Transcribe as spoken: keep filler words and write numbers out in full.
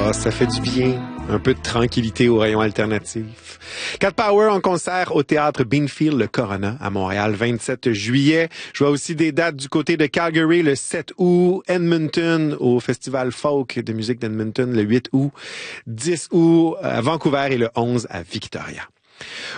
Ah, ça fait du bien. Un peu de tranquillité au rayon alternatif. Cat Power en concert au théâtre Beanfield, le Corona, à Montréal, vingt-sept juillet. Je vois aussi des dates du côté de Calgary, le sept août, Edmonton, au Festival Folk de musique d'Edmonton, le huit août, dix août à Vancouver et le onze à Victoria.